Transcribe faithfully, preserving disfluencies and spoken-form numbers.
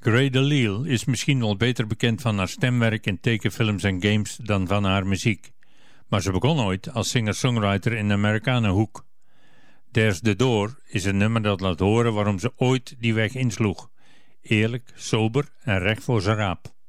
Grey DeLisle is misschien wel beter bekend van haar stemwerk in tekenfilms en games dan van haar muziek. Maar ze begon ooit als singer-songwriter in de Amerikanenhoek. There's the Door is een nummer dat laat horen waarom ze ooit die weg insloeg. Eerlijk, sober en recht voor zijn raap.